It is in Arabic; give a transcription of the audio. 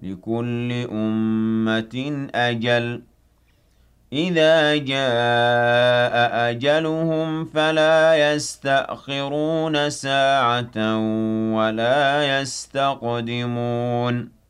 لِكُلِّ أُمَّةٍ أَجَلٌ ۚ إِذَا جَاءَ أَجَلُهُمْ فَلَا يَسْتَأْخِرُونَ سَاعَةً ۖ وَلَا يَسْتَقْدِمُونَ